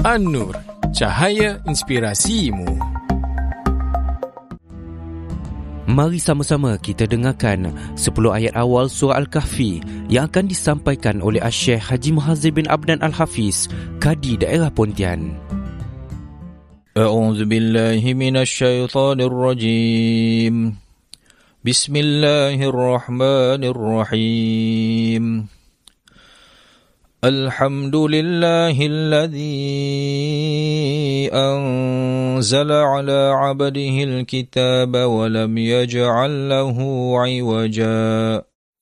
An-Nur, cahaya inspirasimu. Mari sama-sama kita dengarkan 10 ayat awal surah Al-Kahfi yang akan disampaikan oleh Syekh Haji Muhazir bin Abdan Al-Hafiz, Kadi Daerah Pontian. A'udzu billahi minasy syaithanir rajim. Bismillahirrahmanirrahim. Alhamdulillahilladzi anzala ala 'abdihi al-kitaba wa lam yaj'al lahu 'iwaja.